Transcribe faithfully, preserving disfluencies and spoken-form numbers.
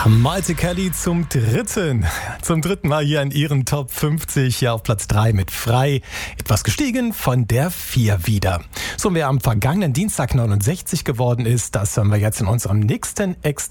Malte Kelly zum dritten. Zum dritten Mal hier in ihren Top fünfzig. Ja, auf Platz drei mit Frei. Etwas gestiegen von der vier wieder. So, wer am vergangenen Dienstag neunundsechzig geworden ist, das hören wir jetzt in unserem nächsten Extra.